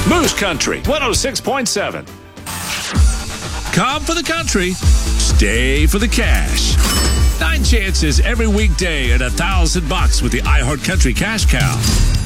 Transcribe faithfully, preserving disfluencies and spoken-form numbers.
Moose Country one oh six point seven. Come for the country, stay for the cash. Nine chances every weekday at a thousand bucks with the iHeart Country Cash Cow.